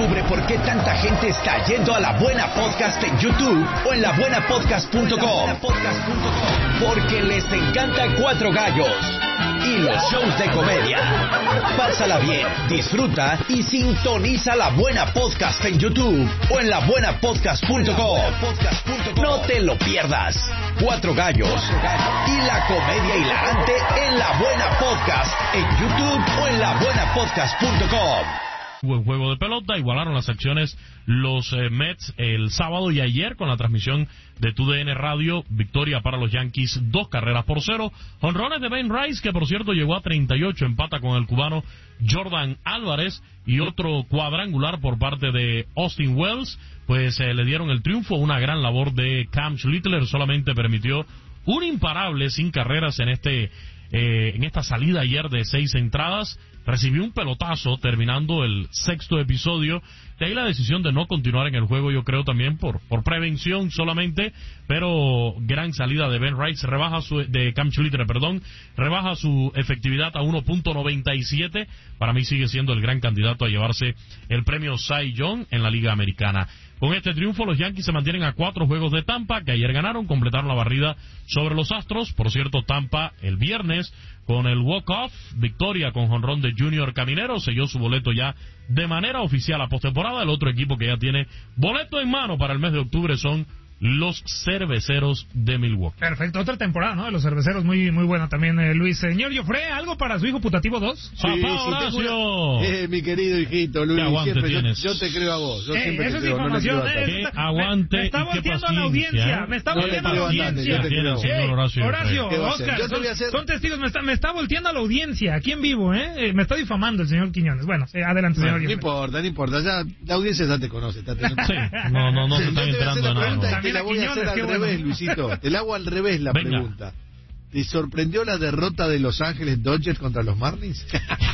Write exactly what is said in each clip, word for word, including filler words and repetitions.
Descubre por qué tanta gente está yendo a La Buena Podcast en YouTube o en la buena podcast punto com. Porque les encanta Cuatro Gallos y los shows de comedia. Pásala bien, disfruta y sintoniza La Buena Podcast en YouTube o en la buena podcast punto com. No te lo pierdas. Cuatro Gallos y la comedia hilarante en La Buena Podcast en YouTube o en la buena podcast punto com. Buen juego de pelota, igualaron las acciones los eh, Mets el sábado y ayer con la transmisión de T U D N Radio, victoria para los Yankees, dos carreras por cero, jonrones de Ben Rice, que por cierto llegó a treinta y ocho, empata con el cubano Jordan Álvarez, y otro cuadrangular por parte de Austin Wells, pues eh, le dieron el triunfo, una gran labor de Cam Schlittler, solamente permitió un imparable sin carreras en este eh, en esta salida ayer de seis entradas. Recibió un pelotazo terminando el sexto episodio, de ahí la decisión de no continuar en el juego, yo creo también por por prevención solamente, pero gran salida de Ben Rice, rebaja su, de Cam Schlittler, perdón, rebaja su efectividad a uno punto noventa y siete, para mí sigue siendo el gran candidato a llevarse el premio Cy Young en la Liga Americana. Con este triunfo, los Yankees se mantienen a cuatro juegos de Tampa, que ayer ganaron, completaron la barrida sobre los Astros. Por cierto, Tampa el viernes, con el walk-off, victoria con jonrón de Junior Caminero, selló su boleto ya de manera oficial a postemporada. El otro equipo que ya tiene boleto en mano para el mes de octubre son los Cerveceros de Milwaukee. Perfecto, otra temporada, ¿no? De los Cerveceros, muy muy buena también, eh, Luis. Señor Joffre, ¿algo para su hijo putativo dos? Sí, Papá Horacio. Una... Eh, mi querido hijito, Luis, siempre yo, yo te creo a vos. Yo eh, siempre eso te es creo, información. no eh, qué aguante me, me está y qué volteando a la audiencia. ¿eh? Me está no volteando a la audiencia. Yo te creo. Señor Horacio, Horacio, Oscar, yo te voy a hacer... son testigos. Me está, me está volteando a la audiencia, aquí en vivo, ¿eh? eh me está difamando el señor Quiñones. Bueno, eh, adelante, bueno, señor. No importa, no importa. Ya, la audiencia ya te conoce. Está sí, no, no, no se están enterando de nada. Te la voy a hacer al revés, Luisito. Te la hago al revés la Venga. pregunta. ¿Te sorprendió la derrota de Los Ángeles Dodgers contra los Marlins?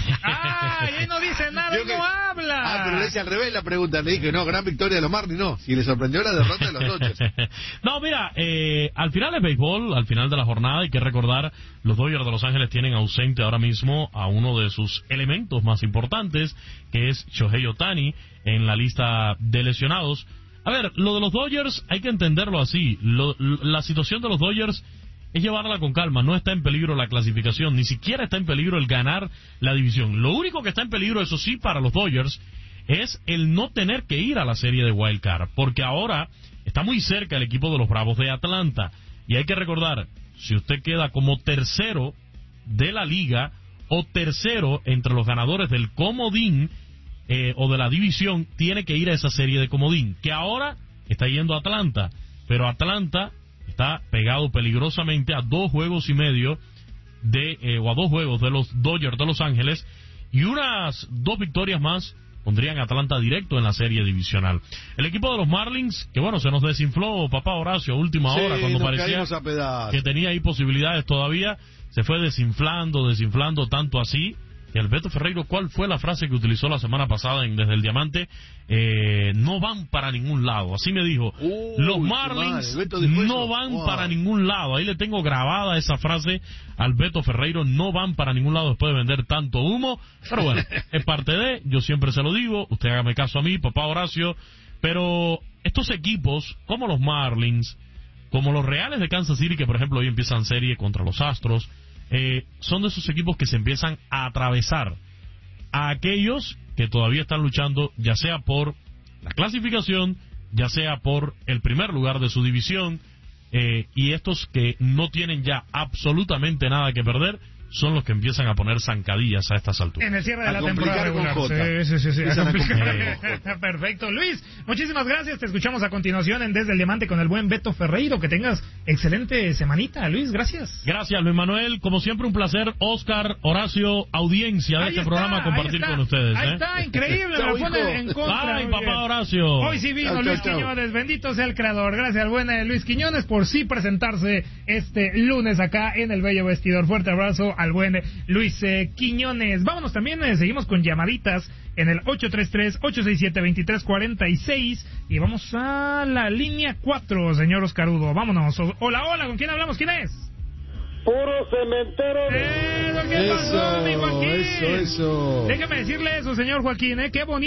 ¡Ah! Y no dice nada, Yo y que... no habla. Ah, pero le hice al revés la pregunta. Le dije, no, gran victoria de los Marlins, no. Si le sorprendió la derrota de los Dodgers. No, mira, eh, al final es béisbol, al final de la jornada, hay que recordar, los Dodgers de Los Ángeles tienen ausente ahora mismo a uno de sus elementos más importantes, que es Shohei Ohtani, en la lista de lesionados. A ver, lo de los Dodgers hay que entenderlo así. Lo, la situación de los Dodgers es llevarla con calma. No está en peligro la clasificación, ni siquiera está en peligro el ganar la división. Lo único que está en peligro, eso sí, para los Dodgers, es el no tener que ir a la serie de Wild Card, porque ahora está muy cerca el equipo de los Bravos de Atlanta. Y hay que recordar, si usted queda como tercero de la liga o tercero entre los ganadores del comodín, Eh, o de la división, tiene que ir a esa serie de comodín, que ahora está yendo a Atlanta, pero Atlanta está pegado peligrosamente a dos juegos y medio de, eh, o a dos juegos de los Dodgers de Los Ángeles, y unas dos victorias más pondrían a Atlanta directo en la serie divisional. El equipo de los Marlins, que bueno, se nos desinfló, papá Horacio, a última sí, hora, cuando nos parecía caímos a pedazos, que tenía ahí posibilidades todavía, se fue desinflando, desinflando, tanto así. Y Alberto Ferreiro, ¿cuál fue la frase que utilizó la semana pasada en Desde el Diamante? Eh, no van para ningún lado. Así me dijo. Uy, los Marlins no van wow. para ningún lado. Ahí le tengo grabada esa frase a Alberto Ferreiro. No van para ningún lado después de vender tanto humo. Pero bueno, es parte de, yo siempre se lo digo. Usted hágame caso a mí, papá Horacio. Pero estos equipos, como los Marlins, como los Reales de Kansas City, que por ejemplo hoy empiezan serie contra los Astros, Eh, son de esos equipos que se empiezan a atravesar a aquellos que todavía están luchando, ya sea por la clasificación, ya sea por el primer lugar de su división, eh, y estos que no tienen ya absolutamente nada que perder son los que empiezan a poner zancadillas a estas alturas. En el cierre de a la temporada regular. Sí, sí, sí, sí. A complicar. Perfecto. Luis, muchísimas gracias. Te escuchamos a continuación en Desde el Diamante con el buen Beto Ferreiro. Que tengas excelente semanita, Luis. Gracias. Gracias, Luis Manuel. Como siempre, un placer. Oscar, Horacio, audiencia de ahí este está, programa, compartir con ustedes. Ahí ¿eh? está, increíble. Me lo pone en contra. Ay, papá Horacio. Hoy sí vino chau, Luis chau, Quiñones. chau. Bendito sea el creador. Gracias al buen Luis Quiñones por sí presentarse este lunes acá en el bello vestidor. Fuerte abrazo al buen Luis eh, Quiñones. Vámonos también, eh, seguimos con llamaditas en el ocho tres tres, ocho seis siete, dos tres cuatro seis y vamos a la línea cuatro, señor Oscarudo. Vámonos. O- hola, hola, ¿con quién hablamos? ¿Quién es? Puro cementero. Eh, ¿qué pasó, mi Eso, Joaquín? eso, eso. Déjeme decirle eso, señor Joaquín, ¿eh? Qué bonito.